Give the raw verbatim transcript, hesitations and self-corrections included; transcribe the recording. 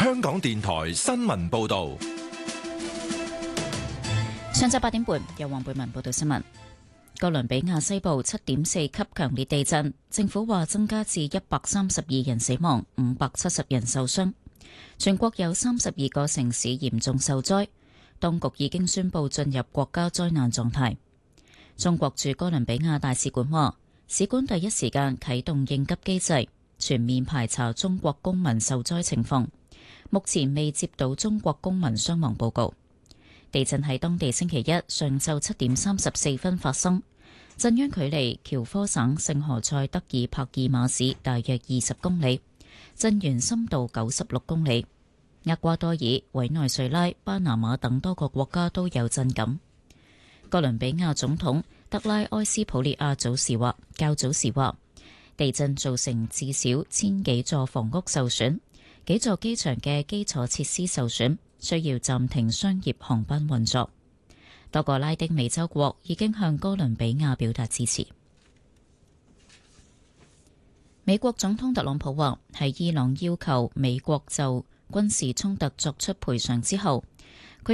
香港電台新聞報道。 上晝八點半，由黃貝文報道新聞。哥倫比亞西部七點四級強烈地震，政府話增加至一百三十二人死亡，五百七十人受傷。全國有三十二個城市嚴重受災，當局已經宣布進入國家災難狀態。中國駐哥倫比亞大使館話，使館第一時間啟動應急機制，全面排查中國公民受災情況。目前未接到中國公民傷亡報告。地震喺當地星期一上晝七點三十四分發生，震央距離喬科省聖何塞德爾帕爾馬市大約二十公里，震源深度九十六公里。厄瓜多爾、委內瑞拉、巴拿馬等多個國家都有震感。哥倫比亞總統德拉埃斯普列亞早時話，較早時話，地震造成至少千幾座房屋受損，幾座機場嘅基礎設施受損，需要暫停商業航班運作。多個拉丁美洲國已經向哥倫比亞表達支持。美國總統特朗普話，喺伊朗要求美國就軍事衝突作出賠償之後，